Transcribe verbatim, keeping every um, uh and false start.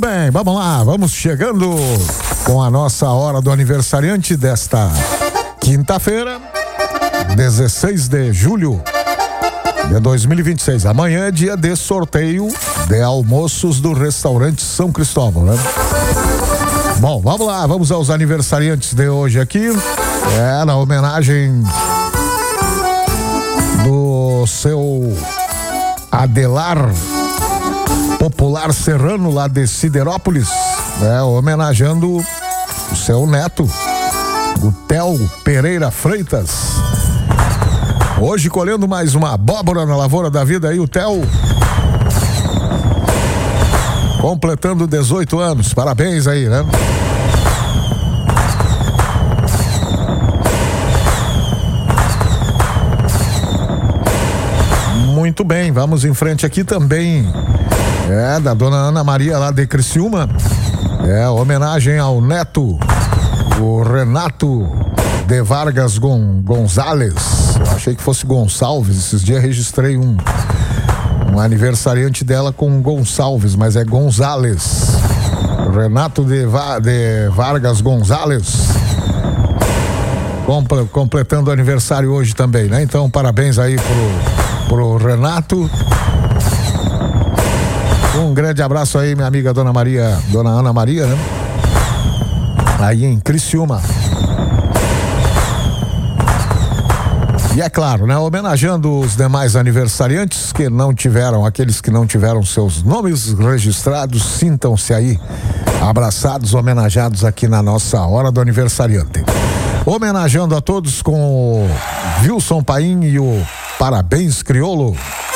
bem, vamos lá, vamos chegando com a nossa hora do aniversariante desta quinta-feira, dezesseis de julho de dois mil e vinte e seis. Amanhã é dia de sorteio de almoços do restaurante São Cristóvão, né? Bom, vamos lá, vamos aos aniversariantes de hoje aqui. É, na homenagem do seu Adelar, popular serrano lá de Siderópolis, né? Homenageando o seu neto, o Theo Pereira Freitas. Hoje colhendo mais uma abóbora na lavoura da vida aí, o Theo. Completando dezoito anos, parabéns aí, né? Muito bem, vamos em frente aqui também. É, da dona Ana Maria lá de Criciúma. É, homenagem ao neto, o Renato de Vargas Gon, Gonzalez. Eu achei que fosse Gonçalves. Esses dias registrei um, um aniversariante dela com Gonçalves, mas é Gonzalez. Renato de, Va, de Vargas Gonzalez. Comple, completando o aniversário hoje também, né? Então, parabéns aí pro, pro Renato. Um grande abraço aí, minha amiga Dona Maria, Dona Ana Maria, né? Aí em Criciúma. E é claro, né? Homenageando os demais aniversariantes que não tiveram, aqueles que não tiveram seus nomes registrados, sintam-se aí abraçados, homenageados aqui na nossa hora do aniversariante. Homenageando a todos com o Wilson Paim e o Parabéns Crioulo.